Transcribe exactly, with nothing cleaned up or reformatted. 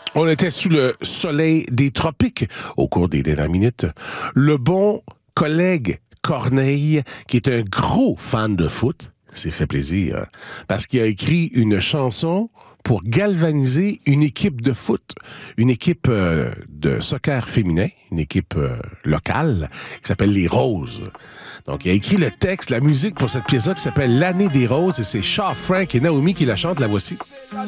On était sous le soleil des tropiques au cours des dernières minutes. Le bon collègue Corneille, qui est un gros fan de foot, s'est fait plaisir, parce qu'il a écrit une chanson pour galvaniser une équipe de foot, une équipe euh, de soccer féminin, une équipe euh, locale qui s'appelle les Roses. Donc, il a écrit le texte, la musique pour cette pièce-là qui s'appelle L'année des roses, et c'est Shaw Frank et Naomi qui la chantent. La voici.